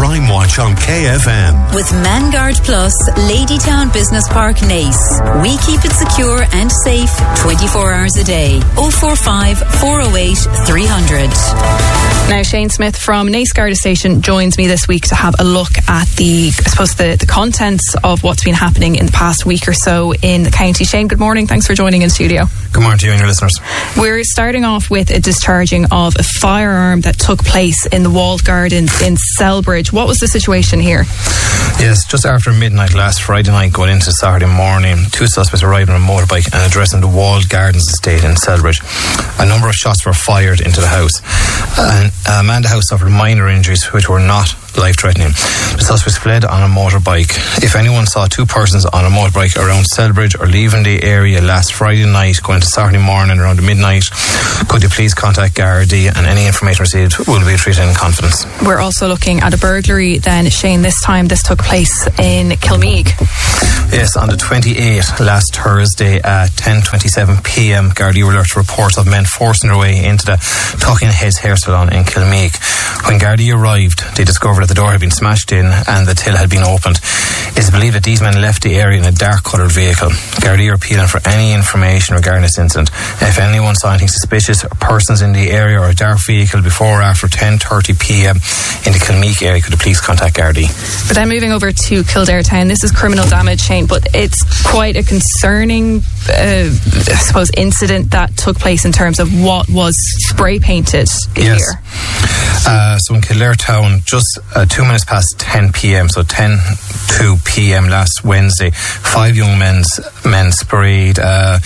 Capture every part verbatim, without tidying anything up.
Crime Watch on K F M. With Manguard Plus, Ladytown Business Park, Naas. We keep it secure and safe twenty-four hours a day. oh four five, four oh eight, three hundred. Now, Shane Smith from Naas Garda Station joins me this week to have a look at the, I suppose, the, the contents of what's been happening in the past week or so in the county. Shane, good morning. Thanks for joining in studio. Good morning to you and your listeners. We're starting off with a discharging of a firearm that took place in the Walled Gardens in Selbridge. What was the situation here? Yes, just after midnight last Friday night going into Saturday morning, two suspects arrived on a motorbike and addressing the Walled Gardens estate in Selbridge. A number of shots were fired into the house. And a man in the house suffered minor injuries which were not life-threatening. The suspects fled on a motorbike. If anyone saw two persons on a motorbike around Selbridge or leaving the area last Friday night going to Saturday morning around midnight, could you please contact Gardaí, and any information received will be treated in confidence. We're also looking at a burglary then, Shane. This time this took place in Kilmeague. Yes, on the twenty-eighth, last Thursday at ten twenty-seven p m, Gardaí were alerted to reports of men forcing their way into the Tucking Heads hair salon in Kilmeague. When Gardaí arrived, they discovered that the door had been smashed in and the till had been opened. It is believed that these men left the area in a dark coloured vehicle. Gardaí are appealing for any information regarding this incident. If anyone saw anything suspicious or persons in the area or a dark vehicle before or after ten thirty p m in the Kilmeague area, could you please contact Gardaí. But then moving over to Kildare Town, this is criminal damage, Shane, but it's quite a concerning, uh, I suppose, incident that took place in terms of what was spray painted yes. here. Uh, so in Kildare Town, just uh, two minutes past ten p m, so ten two p m last Wednesday, five young men's, men sprayed uh,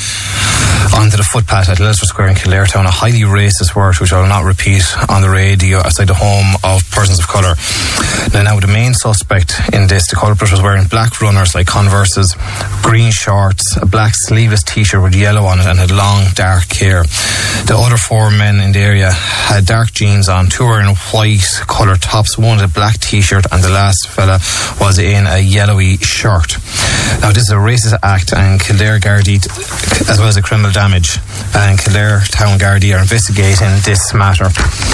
onto the footpath at Leicester Square in Kildare Town a highly racist word which I will not repeat on the radio outside the home of persons of colour. Now, now the main suspect in this, the culprit, was wearing black runners like Converses, green shorts, a black sleeveless t-shirt with yellow on it, and had long dark hair. The other four men in the area had dark jeans on, two were in white coloured tops, one had a black t-shirt, and the last fella was in a yellowy shirt. Now, this is a racist act, and Kildare Gardaí, as well as a criminal damage, and Kildare Town Gardaí are investigating this matter.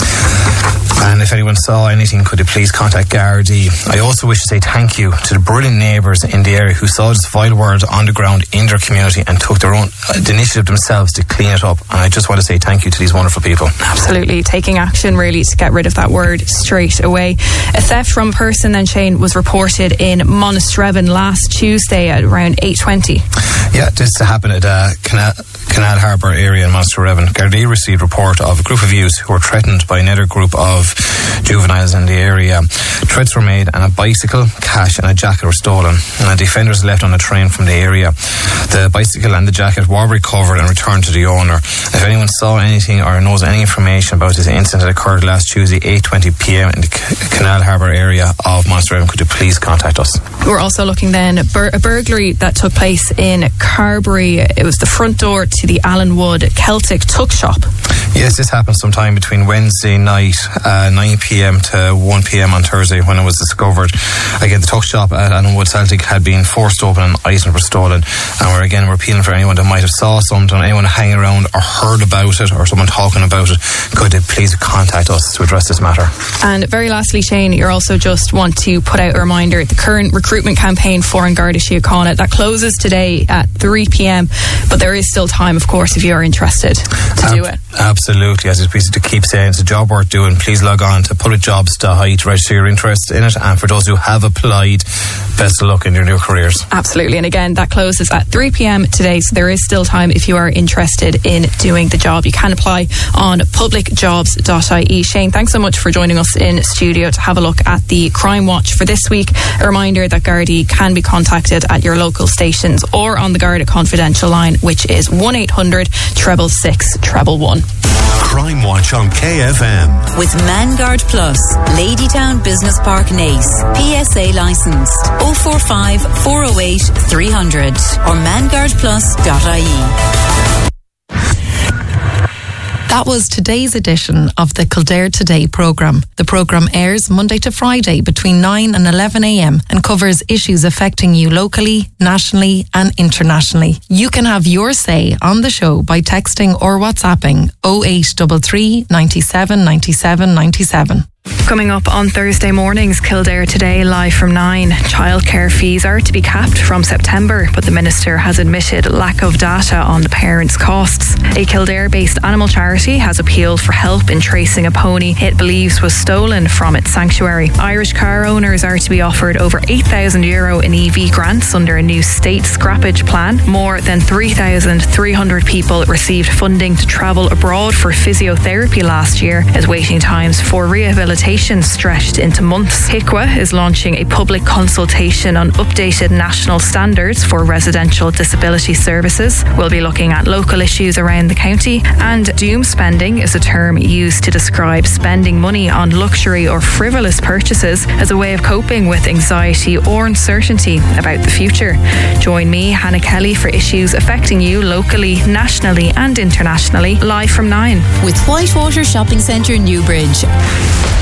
And if anyone saw anything, could you please contact Gardaí. I also wish to say thank you to the brilliant neighbours in the area who saw this vile word on the ground in their community and took their own uh, the initiative themselves to clean it up. And I just want to say thank you to these wonderful people. Absolutely, taking action really to get rid of that word straight away. A theft from a person then, Shane, was reported in Monasterevin last Tuesday at around eight twenty. Yeah, this happened at uh, Canal, Canal Harbour area in Monasterevin. Gardaí received report of a group of youths who were threatened by another group of juveniles in the area. Threats were made and a bicycle, cash and a jacket were stolen. And the offenders left on a train from the area. The bicycle and the jacket were recovered and returned to the owner. If anyone saw anything or knows any information about this incident that occurred last Tuesday, eight twenty p m in the C- Canal Harbour area of Monasterevin, could you please contact us? We're also looking then at bur- a burglary that took place in Carbery. It was the front door to the Alan Wood Celtic Tuck Shop. Yes, this happened sometime between Wednesday night, uh, nine p m to one p m on Thursday, when it was discovered. Again, the tuck shop at Alan Wood Celtic had been forced open and items were stolen. And we're again we're appealing for anyone that might have saw something, anyone hanging around or heard about it, or someone talking about it, could you please contact us to address this matter. And very lastly, Shane, you also just want to put out a reminder: the current recruitment campaign for An Garda Síochána that closes today at three p m, but there is still time, of course, if you are interested to Ab- do it. Absolutely, as it's to keep saying, it's a job worth doing. Please log on to public jobs dot I E to register your interest in it, and for those who have applied, best of luck in your new careers. Absolutely, and again, that closes at three p m today, so there is still time if you are interested in doing the job. You can apply on public jobs dot I E. Shane, thanks so much for joining us in studio to have a look at the Crime Watch for this week. A reminder that Gardaí can be contacted at your local stations or on the Garda confidential line, which is one eight hundred, six six six, one one one. Crime Watch on K F M. With Manguard Plus, Ladytown Business Park, Naas. P S A licensed. oh four five, four oh eight, three hundred or manguard plus dot I E. That was today's edition of the Kildare Today programme. The programme airs Monday to Friday between nine and eleven a m and covers issues affecting you locally, nationally and internationally. You can have your say on the show by texting or WhatsApping oh eight three three, nine seven, nine seven, nine seven. Coming up on Thursday mornings, Kildare Today, live from nine. Childcare fees are to be capped from September, but the Minister has admitted lack of data on the parents' costs. A Kildare-based animal charity has appealed for help in tracing a pony it believes was stolen from its sanctuary. Irish car owners are to be offered over eight thousand euro in E V grants under a new state scrappage plan. More than three thousand three hundred people received funding to travel abroad for physiotherapy last year, as waiting times for rehabilitation stretched into months. H I C W A is launching a public consultation on updated national standards for residential disability services. We'll be looking at local issues around the county, and doom spending is a term used to describe spending money on luxury or frivolous purchases as a way of coping with anxiety or uncertainty about the future. Join me, Hannah Kelly, for issues affecting you locally, nationally and internationally, live from nine. With Whitewater Shopping Centre, Newbridge.